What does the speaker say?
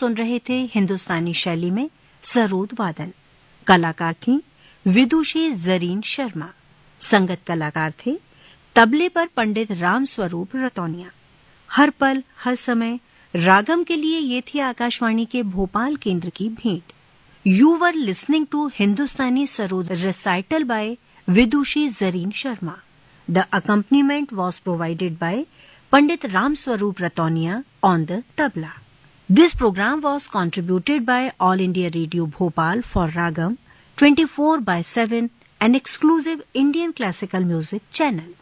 सुन रहे थे हिंदुस्तानी शैली में सरोद वादन। कलाकार थीं विदुषी जरीन शर्मा। संगत कलाकार थे तबले पर पंडित राम स्वरूप रतौनिया। हर पल हर समय रागम के लिए ये थी आकाशवाणी के भोपाल केंद्र की भेंट। You were listening to Hindustani sarod recital bye Vidushi Zareen Sharma. The accompaniment was provided by Pandit Ram Swaroop Ratonia on the tabla. This program was contributed by All India Radio Bhopal for Ragam 24/7, an exclusive Indian classical music channel.